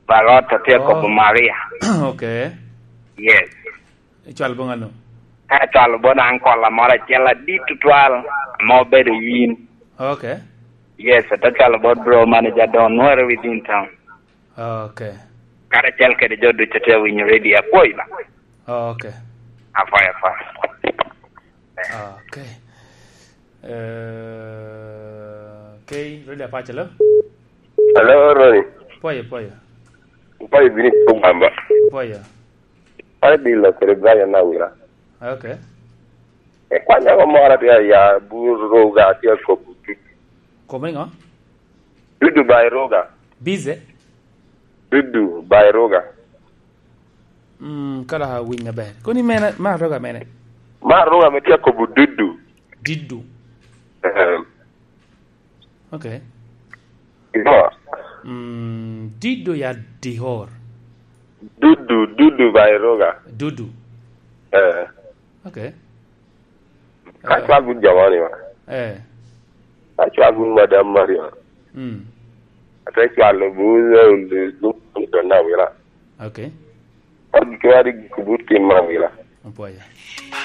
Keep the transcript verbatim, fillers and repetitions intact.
Barota Teko Maria. Okay. Yes. Chal bongano. Ha chal bona ankola mara chela di tutwal mo bedo yin. Okay. Yes, that chal bod bro manager don nowhere within town. Okay. Kada chel ke de jodu chete win ready apoy ba. Okay. Afa afa. Okay. Uh, okay, ready apa chalo? Hello, Ronnie. Poya, poya. Poya bini kumamba. Poya. Poya bilo kere Brian na wira. Okay. E kwanya ko mora dia ya buru ga tia ko butu. Como é, ó? Dudu by roga. Bize. Dudu by roga. Hmm, kala ha winya be. Koni mena ma roga mena. Ma roga me tia ko budu. Diddu. Um. Okay. Dihor. Hmm, Diddu ya Dihor. Dudu, Dudu by roga. Dudu. Eh. Okay. Ka chwa gun jamani wa. Eh. Ka chwa gun madam Maria. Hmm. Ata chwa le buzo le lu na wira. Okay. Adi kwari kubut ke ma wira. Poya.